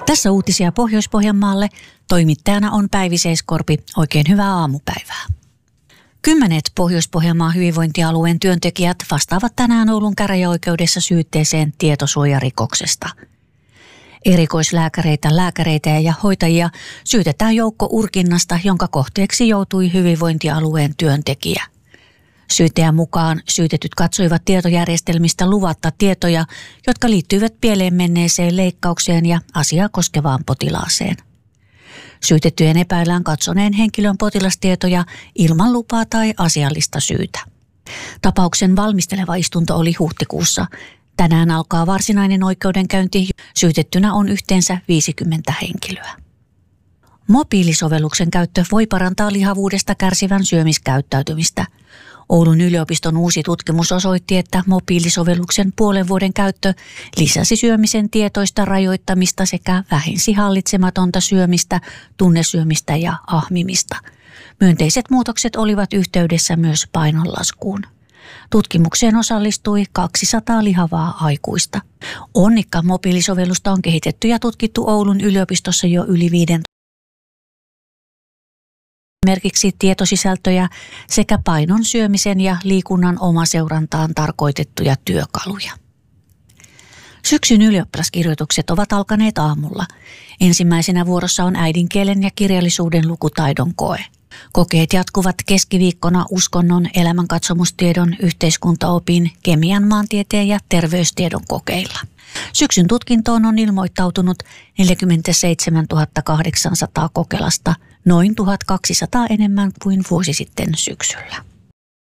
Tässä uutisia Pohjois-Pohjanmaalle. Toimittajana on Päivi Seiskorpi. Oikein hyvää aamupäivää. 10 Pohjois-Pohjanmaan hyvinvointialueen työntekijät vastaavat tänään Oulun käräjäoikeudessa syytteeseen tietosuojarikoksesta. Erikoislääkäreitä, lääkäreitä ja hoitajia syytetään joukkourkinnasta, jonka kohteeksi joutui hyvinvointialueen työntekijä. Syyttäjän mukaan syytetyt katsoivat tietojärjestelmistä luvatta tietoja, jotka liittyivät pieleen menneeseen leikkaukseen ja asiaa koskevaan potilaaseen. Syytettyjen epäillään katsoneen henkilön potilastietoja ilman lupaa tai asiallista syytä. Tapauksen valmisteleva istunto oli huhtikuussa. Tänään alkaa varsinainen oikeudenkäynti. Syytettynä on yhteensä 50 henkilöä. Mobiilisovelluksen käyttö voi parantaa lihavuudesta kärsivän syömiskäyttäytymistä. Oulun yliopiston uusi tutkimus osoitti, että mobiilisovelluksen puolen vuoden käyttö lisäsi syömisen tietoista rajoittamista sekä vähensi hallitsematonta syömistä, tunnesyömistä ja ahmimista. Myönteiset muutokset olivat yhteydessä myös painonlaskuun. Tutkimukseen osallistui 200 lihavaa aikuista. Onnikka-mobiilisovellusta on kehitetty ja tutkittu Oulun yliopistossa jo yli 5 esimerkiksi tietosisältöjä sekä painon syömisen ja liikunnan omaseurantaan tarkoitettuja työkaluja. Syksyn ylioppilaskirjoitukset ovat alkaneet aamulla. Ensimmäisenä vuorossa on äidinkielen ja kirjallisuuden lukutaidon koe. Kokeet jatkuvat keskiviikkona uskonnon, elämänkatsomustiedon, yhteiskuntaopin, kemian, maantieteen ja terveystiedon kokeilla. Syksyn tutkintoon on ilmoittautunut 47 800 kokelasta, noin 1200 enemmän kuin vuosi sitten syksyllä.